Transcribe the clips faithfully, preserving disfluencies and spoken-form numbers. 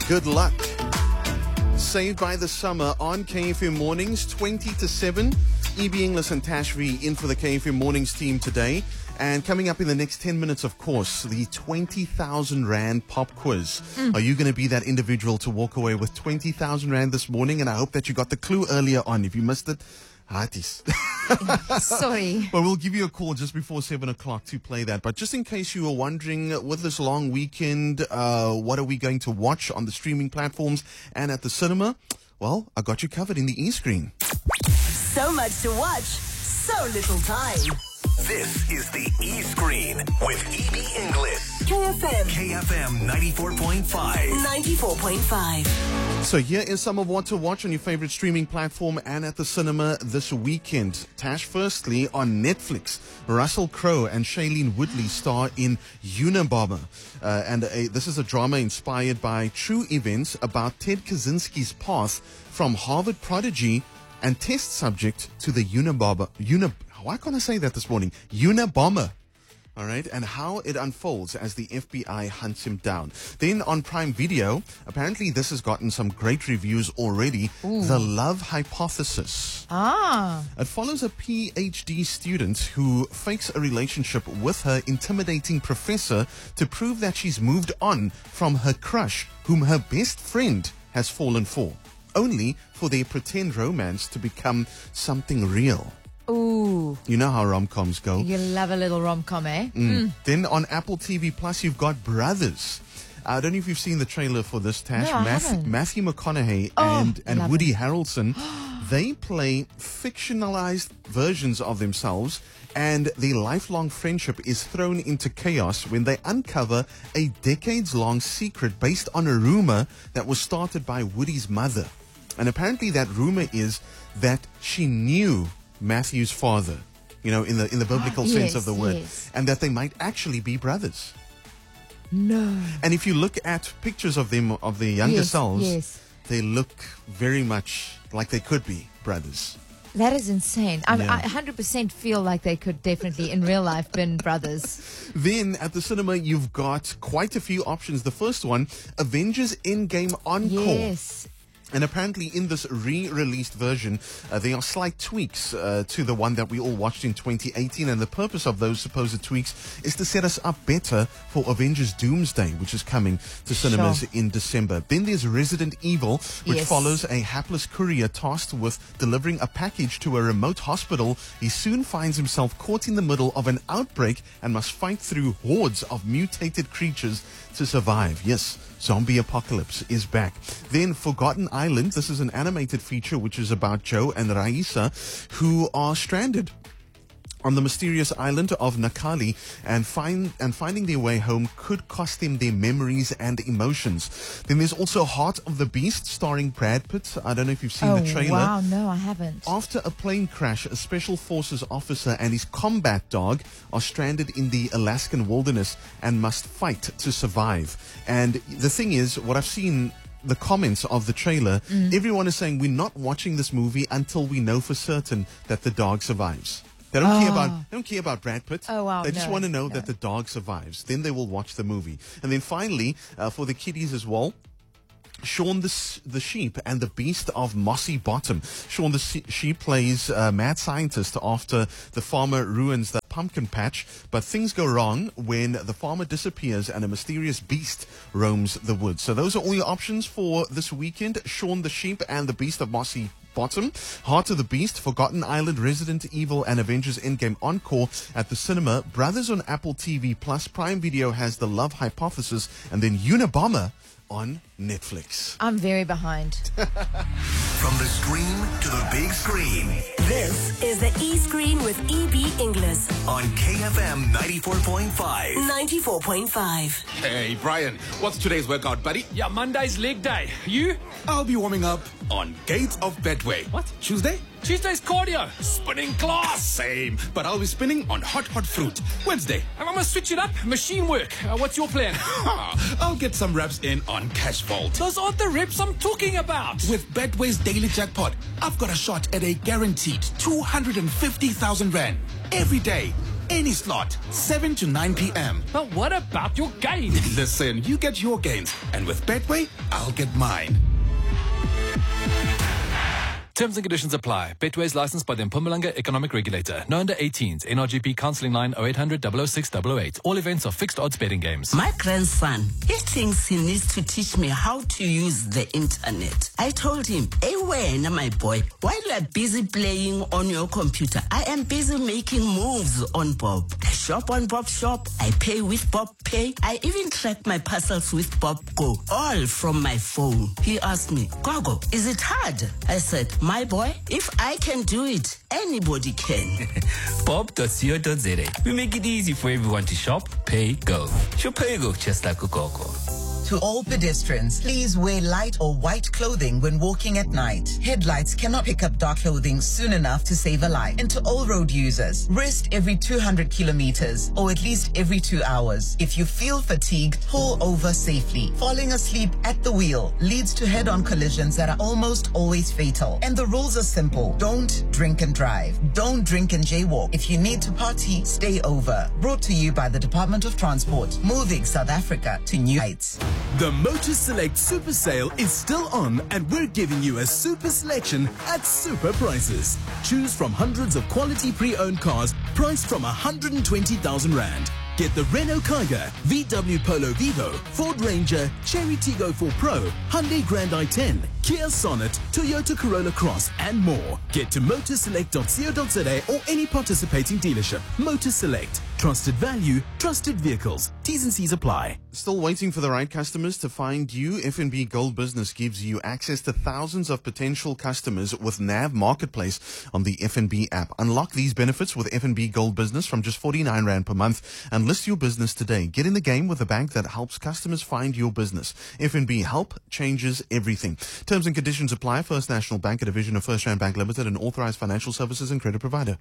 Good luck. Saved by the Summer on K F M Mornings, twenty to seven. E B Inglis and Tash V in for the K F M Mornings team today. And coming up in the next ten minutes, of course, the twenty thousand Rand pop quiz. Mm. Are you going to be that individual to walk away with twenty thousand Rand this morning? And I hope that you got the clue earlier on. If you missed it, hearties. Sorry. But we'll give you a call just before seven o'clock to play that. But just in case you were wondering, with this long weekend, uh, what are we going to watch on the streaming platforms and at the cinema? Well, I got you covered in the e-screen. So much to watch, so little time. This is the E-Screen with E B Inglis. K F M. K F M ninety-four point five. ninety-four point five. So here is some of what to watch on your favorite streaming platform and at the cinema this weekend. Tash, firstly, on Netflix, Russell Crowe and Shailene Woodley star in Unabomber. Uh, and a, this is a drama inspired by true events about Ted Kaczynski's path from Harvard prodigy and test subject to the Unabomber. Unab- Why can't I say that this morning? Unabomber. All right, and how it unfolds as the F B I hunts him down. Then on Prime Video, apparently this has gotten some great reviews already. Ooh. The Love Hypothesis. Ah. It follows a P H D student who fakes a relationship with her intimidating professor to prove that she's moved on from her crush, whom her best friend has fallen for, only for their pretend romance to become something real. Ooh. You know how rom-coms go. You love a little rom-com, eh? Mm. Mm. Then on Apple T V Plus, you've got Brothers. I don't know if you've seen the trailer for this, Tash. No, I Math- haven't. Matthew McConaughey Oh, and, and love Woody it. Harrelson, they play fictionalized versions of themselves, and their lifelong friendship is thrown into chaos when they uncover a decades-long secret based on a rumor that was started by Woody's mother. And apparently that rumor is that she knew Matthew's father, you know, in the in the biblical Yes, sense of the word, yes. and that they might actually be brothers. No. And if you look at pictures of them, of their younger Yes, selves, yes. they look very much like they could be brothers. That is insane. I, Yeah. I one hundred percent feel like they could definitely, in real life, been brothers. Then at the cinema, you've got quite a few options. The first one, Avengers Endgame Encore. Yes. And apparently in this re-released version, uh, there are slight tweaks uh, to the one that we all watched in twenty eighteen. And the purpose of those supposed tweaks is to set us up better for Avengers Doomsday, which is coming to cinemas Sure. in December. Then there's Resident Evil, which Yes. follows a hapless courier tasked with delivering a package to a remote hospital. He soon finds himself caught in the middle of an outbreak and must fight through hordes of mutated creatures to survive. Yes, zombie apocalypse is back. Then Forgotten Island. This is an animated feature which is about Joe and Raisa, who are stranded on the mysterious island of Nakali, and find and finding their way home could cost them their memories and emotions. Then there's also Heart of the Beast, starring Brad Pitt. I don't know if you've seen Oh, the trailer. wow. No, I haven't. After a plane crash, a special forces officer and his combat dog are stranded in the Alaskan wilderness and must fight to survive. And the thing is, what I've seen, the comments of the trailer, Mm. everyone is saying we're not watching this movie until we know for certain that the dog survives. They don't care about they don't care about Brad Pitt. Oh, wow, They just no, want to know no. that the dog survives. Then they will watch the movie. And then finally, uh, for the kiddies as well, Shaun the, S- the Sheep and the Beast of Mossy Bottom. Shaun the S- Sheep plays a mad scientist after the farmer ruins the pumpkin patch, but things go wrong when the farmer disappears and a mysterious beast roams the woods. So those are all your options for this weekend. Shaun the Sheep and the Beast of Mossy Bottom, Heart of the Beast, Forgotten Island, Resident Evil, and Avengers Endgame Encore at the cinema. Brothers on Apple T V Plus. Prime Video has The Love Hypothesis, and then Unabomber on Netflix. I'm very behind. From the screen to the big screen This is the E-Screen with E B Inglis. on K F M ninety-four point five. ninety-four point five. Hey, Brian, what's today's workout, buddy? Yeah, Monday's leg day. You? I'll be warming up on Gates of Betway. What? Tuesday? Tuesday's cardio. Spinning class. Same, but I'll be spinning on hot, hot fruit. Wednesday? I'm gonna switch it up. Machine work. Uh, what's your plan? I'll get some reps in on Cash Vault. Those aren't the reps I'm talking about. With Betway's daily jackpot, I've got a shot at a guaranteed two hundred fifty thousand Rand every day. any slot, seven to nine p.m. But what about your game? Listen, you get your games, and with Betway, I'll get mine. Terms and conditions apply. Betway is licensed by the Mpumalanga Economic Regulator. No under eighteens. N R G P counselling line oh eight hundred, double oh six, double oh eight. All events are fixed odds betting games. My grandson, he thinks he needs to teach me how to use the internet. I told him, hey, when, my boy, while you are busy playing on your computer, I am busy making moves on Bob. I shop on Bob Shop. I pay with Bob Pay. I even track my parcels with Bob Go, all from my phone. He asked me, Gogo, is it hard? I said, my boy, if I can do it, anybody can. bob dot co dot z a. We make it easy for everyone to shop, pay, go. Shop, pay, go, just like a Gogo. To all pedestrians, please wear light or white clothing when walking at night. Headlights cannot pick up dark clothing soon enough to save a life. And to all road users, rest every two hundred kilometers or at least every two hours. If you feel fatigued, pull over safely. Falling asleep at the wheel leads to head-on collisions that are almost always fatal. And the rules are simple. Don't drink and drive. Don't drink and jaywalk. If you need to party, stay over. Brought to you by the Department of Transport, moving South Africa to new heights. The Motor Select Super Sale is still on, and we're giving you a super selection at super prices. Choose from hundreds of quality pre-owned cars priced from one hundred twenty thousand rand. Get the Renault Kiger, V W Polo Vivo, Ford Ranger, Cherry Tiggo four Pro, Hyundai Grand i ten, Kia Sonet, Toyota Corolla Cross, and more. Get to motorselect dot co dot z a or any participating dealership. Motor Select. Trusted value, trusted vehicles. T's and C's apply. Still waiting for the right customers to find you? F N B Gold Business gives you access to thousands of potential customers with Nav Marketplace on the F N B app. Unlock these benefits with F N B Gold Business from just forty-nine rand per month and list your business today. Get in the game with a bank that helps customers find your business. F N B Help changes everything. Terms and conditions apply. First National Bank, a division of First Rand Bank Limited, an authorized financial services and credit provider.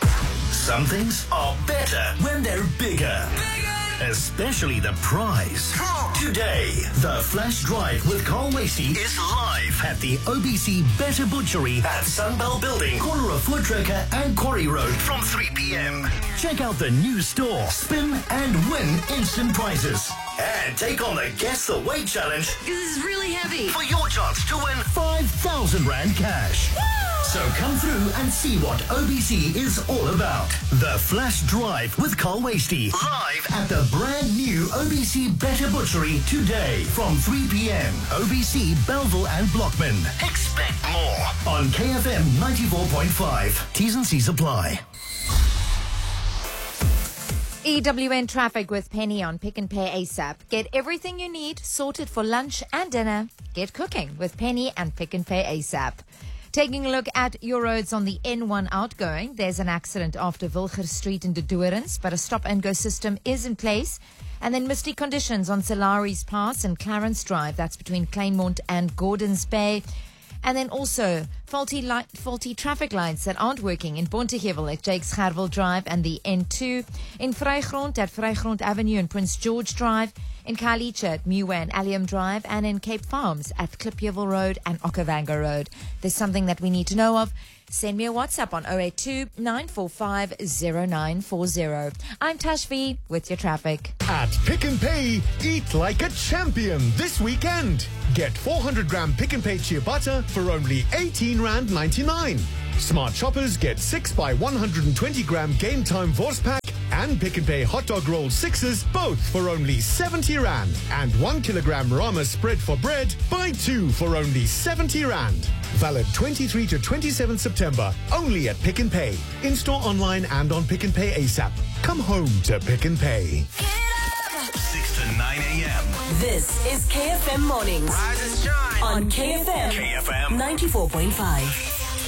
Some things are better when they're bigger. Bigger! Especially the prize. Today, the Flash Drive with Carl Wasey is live at the O B C Better Butchery at Sunbelt Building, corner of Voortrekker and Quarry Road from three p.m. Check out the new store, spin and win instant prizes. And take on the Guess the Weight Challenge. This is really heavy. For your chance to win five thousand rand cash. Woo! So come through and see what O B C is all about. The Flash Drive with Carl Wasey. Live at the brand new O B C Better Butchery today from three p.m. O B C, Belleville and Blockman. Expect more on K F M ninety-four point five. T's and C's apply. E W N traffic with Penny on Pick and Pay ASAP. Get everything you need sorted for lunch and dinner. Get cooking with Penny and Pick and Pay ASAP. Taking a look at your roads on the N one outgoing, there's an accident after Wilger Street in De Doorns, but a stop-and-go system is in place. And then misty conditions on Salaris Pass and Clarence Drive, that's between Kleinmond and Gordons Bay. And then also faulty light, faulty traffic lights that aren't working in Bontegevel at Jakes Gerwel Drive and the N two, in Vrygrond at Vrygrond Avenue and Prince George Drive, in Khayelitsha at Muwa and Allium Drive, and in Cape Farms at Klipjewel Road and Okavango Road. There's something that we need to know of. Send me a WhatsApp on oh eight two, nine four five, oh nine four oh. I'm Tashvi with your traffic. At Pick and Pay, eat like a champion this weekend. Get four hundred gram Pick and Pay ciabatta for only eighteen rand ninety-nine. Smart shoppers get six by one hundred twenty gram Game Time Wors pack and Pick and Pay hot dog roll sixes, both for only seventy rand. And one kilogram Rama spread for bread, buy two for only seventy rand. Valid twenty-third to twenty-seventh September, only at Pick and Pay. In-store, online and on Pick and Pay ASAP. Come home to Pick and Pay. six to nine a.m. This is K F M Mornings. Rise and shine. On K F M. K F M ninety-four point five.